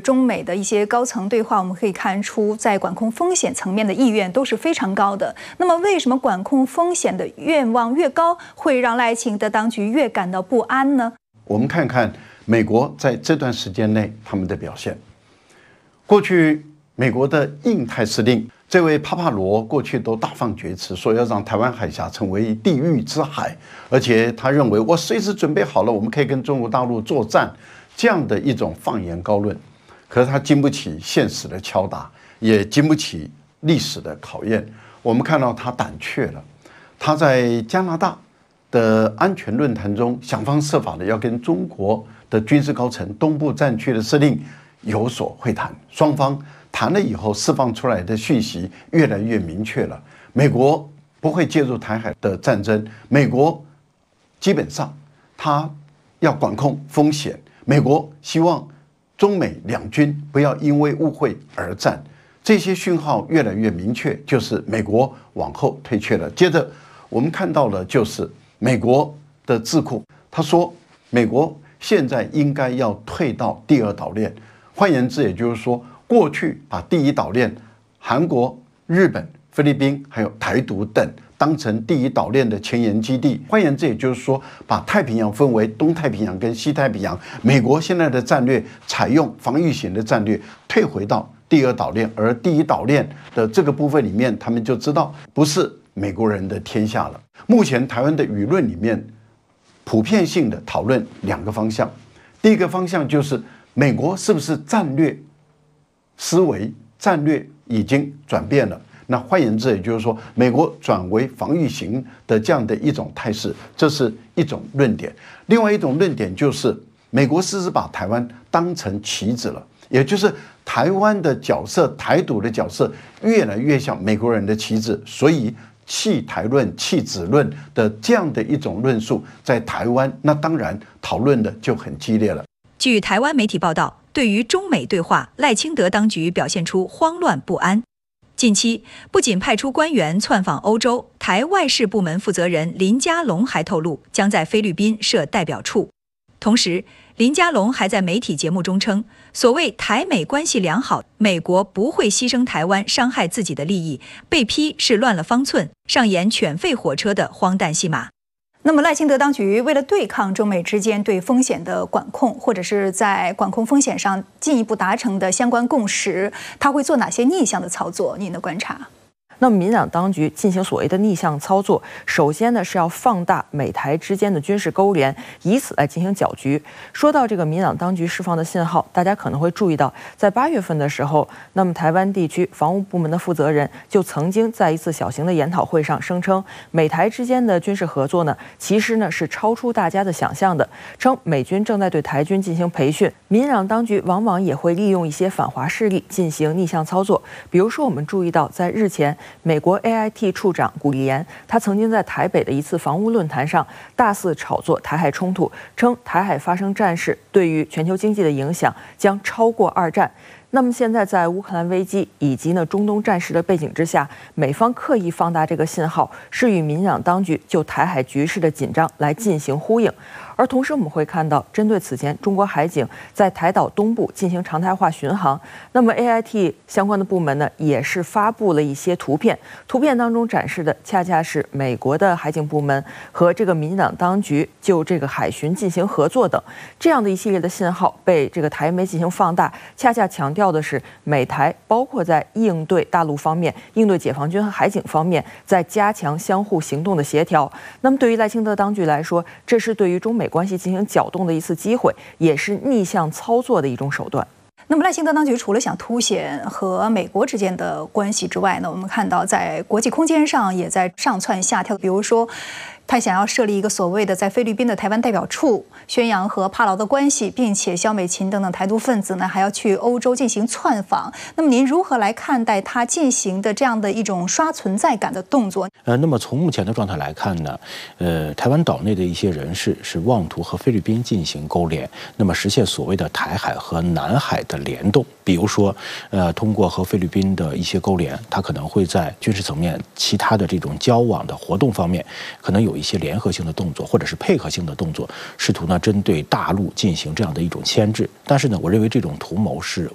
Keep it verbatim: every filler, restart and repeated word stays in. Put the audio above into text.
中美的一些高层对话，我们可以看出，在管控风险层面的意愿都是非常高的。那么，为什么管控风险的愿望越高，会让赖清德当局越感到不安呢？ 我们看看美国在这段时间内他们的表现。过去，美国的印太司令这位帕帕罗过去都大放厥词，说要让台湾海峡成为地狱之海，而且他认为我随时准备好了，我们可以跟中国大陆作战，这样的一种放言高论。可是他经不起现实的敲打，也经不起历史的考验。我们看到他胆怯了，他在加拿大的安全论坛中想方设法的要跟中国的军事高层、东部战区的司令有所会谈，双方谈了以后，释放出来的讯息越来越明确了。美国不会介入台海的战争，美国基本上他要管控风险，美国希望中美两军不要因为误会而战。这些讯号越来越明确，就是美国往后退却了。接着我们看到了，就是美国的智库，他说美国现在应该要退到第二岛链。换言之，也就是说，过去把第一岛链韩国、日本、菲律宾还有台独等当成第一岛链的前沿基地。换言之，也就是说，把太平洋分为东太平洋跟西太平洋。美国现在的战略采用防御型的战略，退回到第二岛链，而第一岛链的这个部分里面，他们就知道不是美国人的天下了。目前台湾的舆论里面，普遍性的讨论两个方向。第一个方向就是美国是不是战略思维、战略已经转变了？那换言之，也就是说，美国转为防御型的这样的一种态势，这是一种论点。另外一种论点就是，美国是不是把台湾当成棋子了？也就是台湾的角色、台独的角色越来越像美国人的棋子，所以弃台论、弃子论的这样的一种论述，在台湾那当然讨论的就很激烈了。 据台湾媒体报道，对于中美对话，赖清德当局表现出慌乱不安。近期不仅派出官员窜访欧洲，台外事部门负责人林佳龙还透露将在菲律宾设代表处。同时，林佳龙还在媒体节目中称，所谓台美关系良好，美国不会牺牲台湾伤害自己的利益，被批是乱了方寸，上演犬吠火车的荒诞戏码。 那么赖清德当局为了对抗中美之间对风险的管控，或者是在管控风险上进一步达成的相关共识，他会做哪些逆向的操作？您的观察？ 那么，民进党当局进行所谓的逆向操作，首先呢是要放大美台之间的军事勾连，以此来进行搅局。说到这个民进党当局释放的信号，大家可能会注意到，在八月份的时候，那么台湾地区防务部门的负责人就曾经在一次小型的研讨会上声称，美台之间的军事合作呢，其实呢是超出大家的想象的，称美军正在对台军进行培训。民进党当局往往也会利用一些反华势力进行逆向操作，比如说我们注意到，在日前，美国 A I T 处长古立言，他曾经在台北的一次防务论坛上大肆炒作台海冲突，称台海发生战事对于全球经济的影响将超过二战。那么现在在乌克兰危机以及呢中东战事的背景之下，美方刻意放大这个信号，是与民进党当局就台海局势的紧张来进行呼应。而同时我们会看到，针对此前中国海警在台岛东部进行常态化巡航，那么 A I T 相关的部门呢也是发布了一些图片，图片当中展示的恰恰是美国的海警部门和这个民进党当局就这个海巡进行合作等，这样的一系列的信号被这个台媒进行放大，恰恰强调的是美台包括在应对大陆方面、应对解放军和海警方面，在加强相互行动的协调。那么对于赖清德当局来说，这是对于中美关系进行搅动的一次机会，也是逆向操作的一种手段。 那么赖清德当局除了想凸显和美国之间的关系之外呢，我们看到在国际空间上也在上蹿下跳，比如说他想要设立一个所谓的在菲律宾的台湾代表处，宣扬和帕劳的关系，并且萧美琴等等台独分子呢还要去欧洲进行窜访。那么您如何来看待他进行的这样的一种刷存在感的动作？ 呃，那么从目前的状态来看呢，呃，台湾岛内的一些人士是妄图和菲律宾进行勾连，那么实现所谓的台海和南海的联动。比如说，呃，通过和菲律宾的一些勾连，他可能会在军事层面、其他的这种交往的活动方面，可能有一些联合性的动作，或者是配合性的动作，试图呢针对大陆进行这样的一种牵制。但是呢，我认为这种图谋是